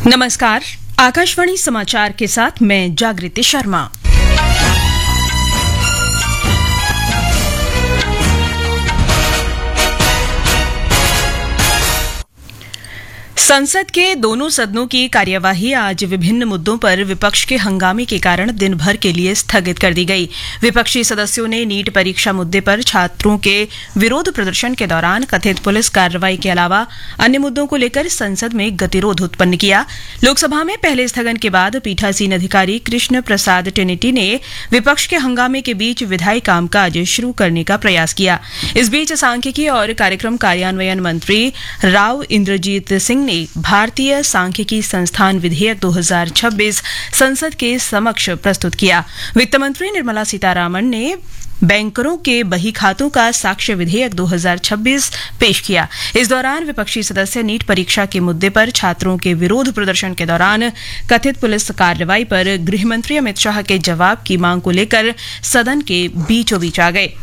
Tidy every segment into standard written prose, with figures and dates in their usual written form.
नमस्कार, आकाशवाणी समाचार के साथ मैं जागृति शर्मा। संसद के दोनों सदनों की कार्यवाही आज विभिन्न मुद्दों पर विपक्ष के हंगामे के कारण दिन भर के लिए स्थगित कर दी गई। विपक्षी सदस्यों ने नीट परीक्षा मुद्दे पर छात्रों के विरोध प्रदर्शन के दौरान कथित पुलिस कार्रवाई के अलावा अन्य मुद्दों को लेकर संसद में गतिरोध उत्पन्न किया। लोकसभा में पहले स्थगन के बाद पीठासीन अधिकारी कृष्ण प्रसाद टेनेटी ने विपक्ष के हंगामे के बीच विधायी कामकाज शुरू करने का प्रयास किया। इस बीच सांख्यिकी और कार्यक्रम कार्यान्वयन मंत्री राव इंद्रजीत सिंह ने भारतीय सांख्यिकी संस्थान विधेयक 2026 संसद के समक्ष प्रस्तुत किया। वित्त मंत्री निर्मला सीतारामन ने बैंकरों के बही खातों का साक्ष्य विधेयक 2026 पेश किया। इस दौरान विपक्षी सदस्य नीट परीक्षा के मुद्दे पर छात्रों के विरोध प्रदर्शन के दौरान कथित पुलिस कार्रवाई पर गृह मंत्री अमित शाह के जवाब की मांग को लेकर सदन के बीचों बीच आ गए।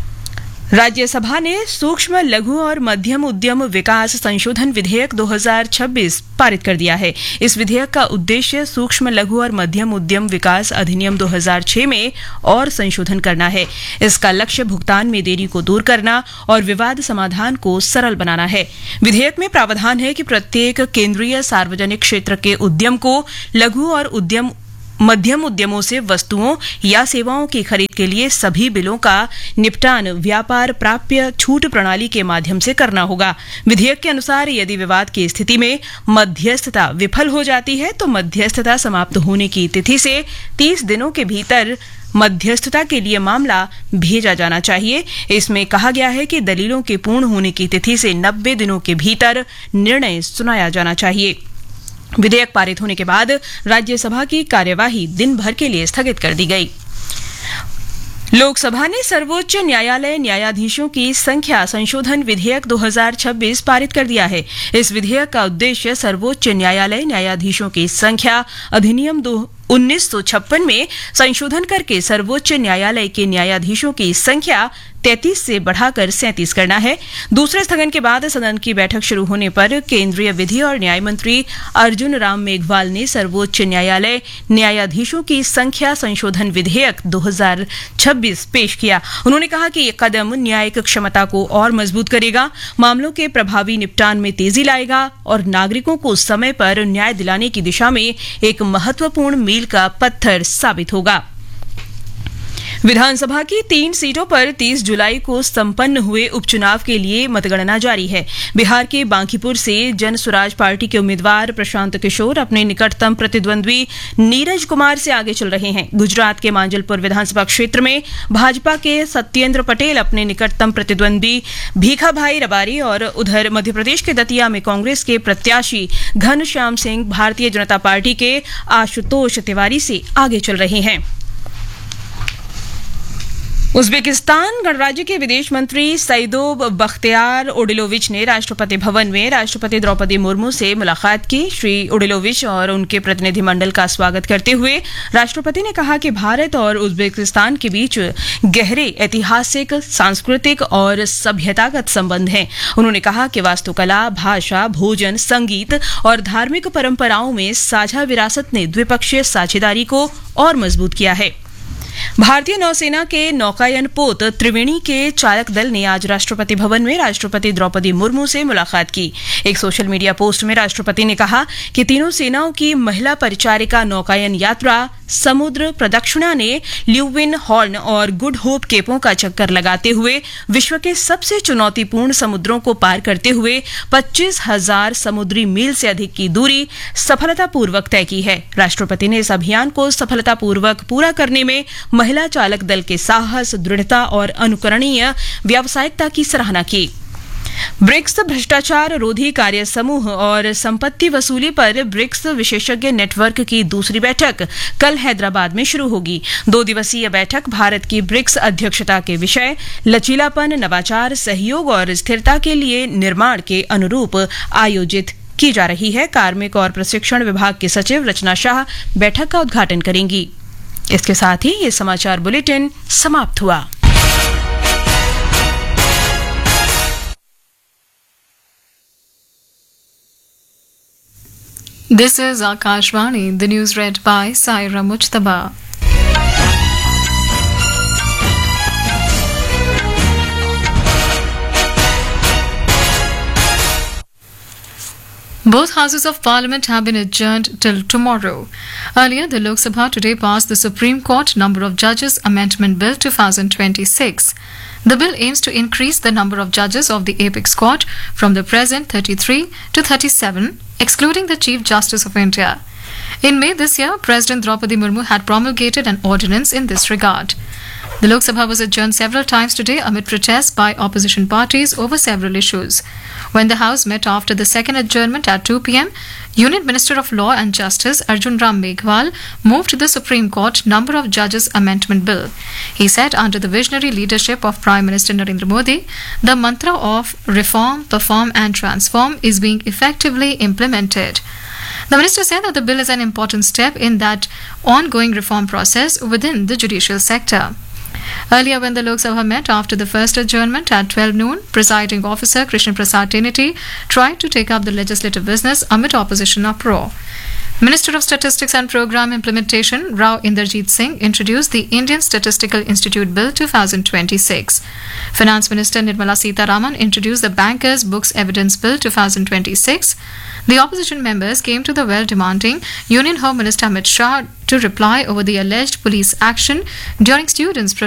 राज्यसभा ने सूक्ष्म लघु और मध्यम उद्यम विकास संशोधन विधेयक 2026 पारित कर दिया है। इस विधेयक का उद्देश्य सूक्ष्म लघु और मध्यम उद्यम विकास अधिनियम 2006 में और संशोधन करना है। इसका लक्ष्य भुगतान में देरी को दूर करना और विवाद समाधान को सरल बनाना है। विधेयक में प्रावधान है कि प्रत्येक केंद्रीय सार्वजनिक क्षेत्र के उद्यम को लघु और मध्यम उद्यमों से वस्तुओं या सेवाओं की खरीद के लिए सभी बिलों का निपटान व्यापार प्राप्य छूट प्रणाली के माध्यम से करना होगा। विधेयक के अनुसार यदि विवाद की स्थिति में मध्यस्थता विफल हो जाती है तो मध्यस्थता समाप्त होने की तिथि से 30 दिनों के भीतर मध्यस्थता के लिए मामला भेजा जाना चाहिए। इसमें कहा गया है कि दलीलों के पूर्ण होने की तिथि से 90 दिनों के भीतर निर्णय सुनाया जाना चाहिए। विधेयक पारित होने के बाद राज्यसभा की कार्यवाही दिन भर के लिए स्थगित कर दी गई। लोकसभा ने सर्वोच्च न्यायालय न्यायाधीशों की संख्या संशोधन विधेयक 2026 पारित कर दिया है। इस विधेयक का उद्देश्य सर्वोच्च न्यायालय न्यायाधीशों की संख्या अधिनियम 1956 में संशोधन करके सर्वोच्च न्यायालय के न्यायाधीशों की संख्या 33 से बढ़ाकर 37 करना है। दूसरे स्थगन के बाद सदन की बैठक शुरू होने पर केंद्रीय विधि और न्याय मंत्री अर्जुन राम मेघवाल ने सर्वोच्च न्यायालय न्यायाधीशों की संख्या संशोधन विधेयक 2026 पेश किया। उन्होंने कहा कि ये कदम न्यायिक क्षमता को और मजबूत करेगा, मामलों के प्रभावी निपटान में तेजी लाएगा और नागरिकों को समय पर न्याय दिलाने की दिशा में एक महत्वपूर्ण मील का पत्थर साबित होगा। विधानसभा की 3 सीटों पर 30 जुलाई को संपन्न हुए उपचुनाव के लिए मतगणना जारी है। बिहार के बांकीपुर से जन स्वराज पार्टी के उम्मीदवार प्रशांत किशोर अपने निकटतम प्रतिद्वंद्वी नीरज कुमार से आगे चल रहे हैं। गुजरात के मांजलपुर विधानसभा क्षेत्र में भाजपा के सत्येंद्र पटेल अपने निकटतम प्रतिद्वंद्वी भीखाभाई रबारी और उधर मध्य प्रदेश के दतिया में कांग्रेस के प्रत्याशी घनश्याम सिंह भारतीय जनता पार्टी के आशुतोष तिवारी से आगे चल रहे हैं। उज्बेकिस्तान गणराज्य के विदेश मंत्री सईदोव बख्तियार ओडिलोविच ने राष्ट्रपति भवन में राष्ट्रपति द्रौपदी मुर्मू से मुलाकात की। श्री ओडिलोविच और उनके प्रतिनिधिमंडल का स्वागत करते हुए राष्ट्रपति ने कहा कि भारत और उज्बेकिस्तान के बीच गहरे ऐतिहासिक, सांस्कृतिक और सभ्यतागत संबंध हैं। उन्होंने कहा कि वास्तुकला, भाषा, भोजन, संगीत और धार्मिक परंपराओं में साझा विरासत ने द्विपक्षीय साझेदारी को और मजबूत किया है। भारतीय नौसेना के नौकायन पोत त्रिवेणी के चालक दल ने आज राष्ट्रपति भवन में राष्ट्रपति द्रौपदी मुर्मू से मुलाकात की। एक सोशल मीडिया पोस्ट में राष्ट्रपति ने कहा कि तीनों सेनाओं की महिला परिचारिका नौकायन यात्रा समुद्र प्रदक्षिणा ने ल्यूविन, हॉर्न और गुड होप केपों का चक्कर लगाते हुए विश्व के सबसे चुनौतीपूर्ण समुद्रों को पार करते हुए 25,000 समुद्री मील से अधिक की दूरी सफलतापूर्वक तय की है। राष्ट्रपति ने इस अभियान को सफलतापूर्वक पूरा करने में महिला चालक दल के साहस, दृढ़ता और अनुकरणीय व्यावसायिकता की सराहना की। ब्रिक्स भ्रष्टाचार रोधी कार्य समूह और संपत्ति वसूली पर ब्रिक्स विशेषज्ञ नेटवर्क की दूसरी बैठक कल हैदराबाद में शुरू होगी। 2 दिवसीय बैठक भारत की ब्रिक्स अध्यक्षता के विषय लचीलापन, नवाचार, सहयोग और स्थिरता के लिए निर्माण के अनुरूप आयोजित की जा रही है। कार्मिक और प्रशिक्षण विभाग के सचिव रचना शाह बैठक का उद्घाटन करेंगी। इसके साथ ही ये समाचार बुलेटिन समाप्त हुआ। This is Akashvani, the news read by Saira Mujtaba. Both houses of parliament have been adjourned till tomorrow. Earlier, the Lok Sabha today passed the Supreme Court Number of Judges Amendment Bill 2026. The bill aims to increase the number of judges of the Apex Court from the present 33 to 37, excluding the Chief Justice of India. In May this year, President Draupadi Murmu had promulgated an ordinance in this regard. The Lok Sabha was adjourned several times today amid protests by opposition parties over several issues. When the House met after the second adjournment at 2 p.m., Union Minister of Law and Justice Arjun Ram Meghwal moved the Supreme Court Number of Judges Amendment Bill. He said under the visionary leadership of Prime Minister Narendra Modi, the mantra of reform, perform and transform is being effectively implemented. The minister said that the bill is an important step in that ongoing reform process within the judicial sector. Earlier, when the Lok Sabha met after the first adjournment at 12 noon, presiding officer Krishna Prasad Tiniti tried to take up the legislative business amid opposition uproar. Minister of Statistics and Program Implementation Rao Inderjeet Singh introduced the Indian Statistical Institute Bill 2026. Finance Minister Nirmala Sitharaman introduced the Bankers Books Evidence Bill 2026. The opposition members came to the well demanding Union Home Minister Amit Shah to reply over the alleged police action during students'